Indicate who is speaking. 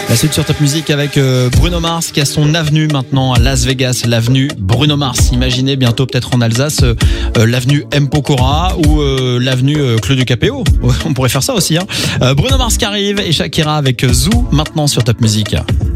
Speaker 1: La suite sur Top Music avec Bruno Mars qui a son avenue maintenant à Las Vegas, l'avenue Bruno Mars. Imaginez bientôt peut-être en Alsace l'avenue M. Pokora ou l'avenue Claude Capéo. On pourrait faire ça aussi. Bruno Mars qui arrive et Shakira avec Zou maintenant sur Top Music.